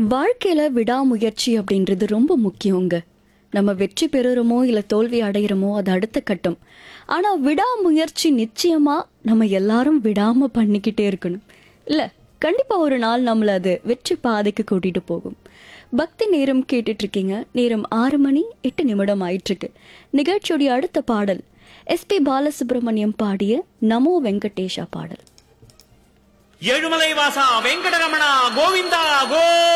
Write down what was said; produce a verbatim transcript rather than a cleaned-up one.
வாழ்க்கையில விடாமுயற்சி அப்படின்றது ரொம்ப முக்கியங்க. நம்ம வெற்றி பெறுறோமோ இல்ல தோல்வி அடையிறோமோ அது அடுத்த கட்டம். ஆனா விடாமுயற்சி நிச்சயமா நம்ம எல்லாரும் விடாம பண்ணிக்கிட்டே இருக்கணும். இல்ல கண்டிப்பா ஒரு நாள் நம்மள அது வெற்றி பாதைக்கு கூட்டிட்டு போகும். பக்தி நேரம் கேட்டுட்டு இருக்கீங்க. நேரம் ஆறு மணி எட்டு நிமிடம் ஆயிட்டு இருக்கு. நிகழ்ச்சியுடைய அடுத்த பாடல் எஸ்பி பாலசுப்ரமணியம் பாடிய நமோ வெங்கடேஷா பாடல். ஏழுமலை வாசா வெங்கடரமணா கோவிந்தா கோ